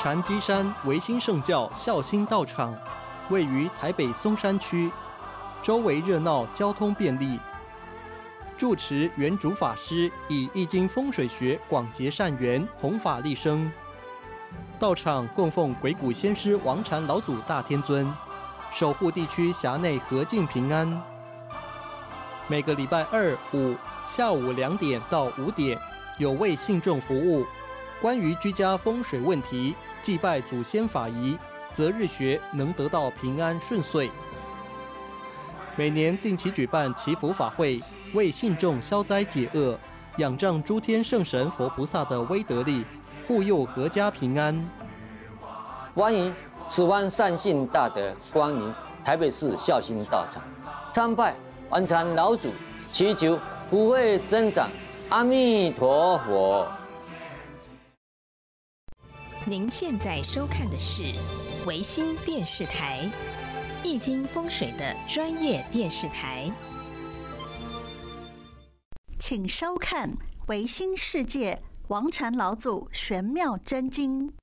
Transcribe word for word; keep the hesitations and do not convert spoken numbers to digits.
禅机山维新圣教孝心道场位于台北松山区，周围热闹，交通便利。住持圆主法师以易经风水学广结善缘，弘法利生。道场供奉鬼谷先师王禅老祖大天尊，守护地区辖内和静平安。每个礼拜二、五下午两点到五点有为信众服务。关于居家风水问题、祭拜祖先法仪、择日学，能得到平安顺遂。每年定期举办祈福法会，为信众消灾解厄，仰仗诸天圣神佛菩萨的威德力，护佑阖家平安。 欢迎十万善信大德光临台北市孝心道场，参拜王禅老祖，祈求福慧增长。阿弥陀佛。 您现在收看的是维新电视台，易经风水的专业电视台。 请收看维新世界王禅老祖玄妙真经。